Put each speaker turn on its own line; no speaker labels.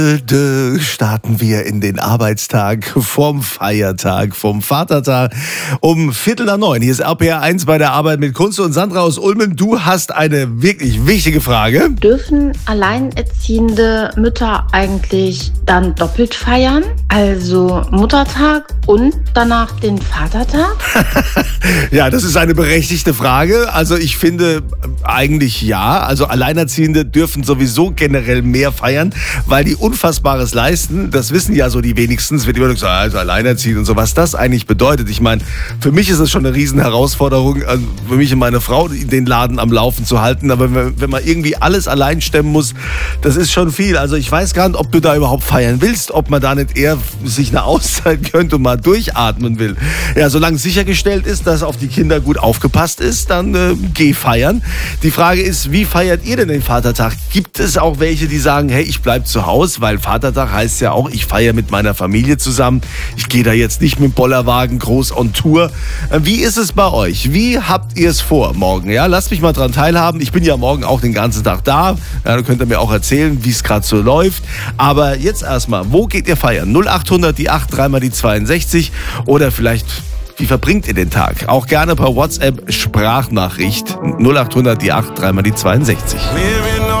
Starten wir in den Arbeitstag vom Feiertag, vom Vatertag um 8:45. Hier ist RPR 1 bei der Arbeit mit Kunze und Sandra aus Ulmen. Du hast eine wirklich wichtige Frage.
Dürfen alleinerziehende Mütter eigentlich dann doppelt feiern? Also Muttertag und danach den Vatertag?
Ja, das ist eine berechtigte Frage. Also ich finde eigentlich ja. Also Alleinerziehende dürfen sowieso generell mehr feiern, weil die Unfassbares leisten. Das wissen ja so die wenigsten. Es wird immer gesagt, also alleinerziehend und so. Was das eigentlich bedeutet. Ich meine, für mich ist es schon eine riesen Herausforderung, für mich und meine Frau den Laden am Laufen zu halten. Aber wenn man irgendwie alles allein stemmen muss, das ist schon viel. Also ich weiß gar nicht, ob du da überhaupt feiern willst, ob man da nicht eher sich eine Auszeit gönnt und mal durchatmen will. Ja, solange sichergestellt ist, dass auf die Kinder gut aufgepasst ist, dann geh feiern. Die Frage ist, wie feiert ihr denn den Vatertag? Gibt es auch welche, die sagen, hey, ich bleib zu Hause, weil Vatertag heißt ja auch, ich feiere mit meiner Familie zusammen. Ich gehe da jetzt nicht mit dem Bollerwagen groß on Tour. Wie ist es bei euch? Wie habt ihr es vor morgen? Ja, lasst mich mal dran teilhaben. Ich bin ja morgen auch den ganzen Tag da. Ja, dann könnt ihr mir auch erzählen, wie es gerade so läuft. Aber jetzt erstmal, wo geht ihr feiern? 0800 die 8, dreimal die 62 oder vielleicht... Wie verbringt ihr den Tag? Auch gerne per WhatsApp Sprachnachricht 0800 die 8, dreimal die 62.